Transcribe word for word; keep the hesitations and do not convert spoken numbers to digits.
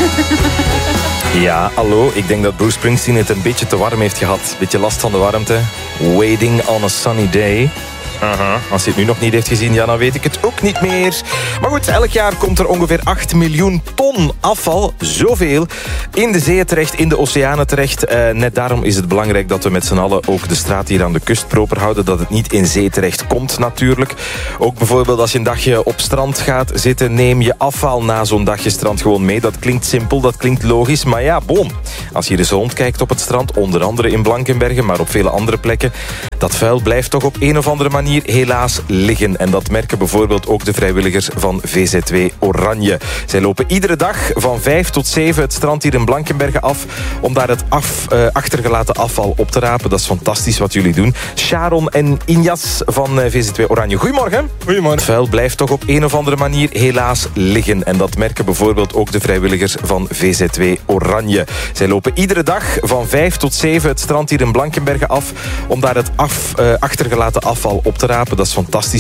Ja, hallo. Ik denk dat Bruce Springsteen het een beetje te warm heeft gehad. Beetje last van de warmte. Waiting on a sunny day. Uh-huh. Als je het nu nog niet heeft gezien, ja, dan weet ik het ook niet meer. Maar goed, elk jaar komt er ongeveer acht miljoen ton afval, zoveel, in de zeeën terecht, in de oceanen terecht. Uh, net daarom is het belangrijk dat we met z'n allen ook de straat hier aan de kust proper houden, dat het niet in zee terecht komt natuurlijk. Ook bijvoorbeeld als je een dagje op strand gaat zitten, neem je afval na zo'n dagje strand gewoon mee. Dat klinkt simpel, dat klinkt logisch, maar ja, boom. Als je eens rondkijkt op het strand, onder andere in Blankenbergen, maar op vele andere plekken, dat vuil blijft toch op een of andere manier helaas liggen. En dat merken bijvoorbeeld ook de vrijwilligers van V Z W Oranje. Zij lopen iedere dag van vijf tot zeven het strand hier in Blankenbergen af om daar het af, uh, achtergelaten afval op te rapen. Dat is fantastisch wat jullie doen. Sharon en Injas van uh, V Z W Oranje. Goedemorgen. Goedemorgen. Het vuil blijft toch op een of andere manier helaas liggen. En dat merken bijvoorbeeld ook de vrijwilligers van V Z W Oranje. Zij lopen iedere dag van vijf tot zeven het strand hier in Blankenbergen af om daar het af, uh, achtergelaten afval op te rapen. Dat is fantastisch.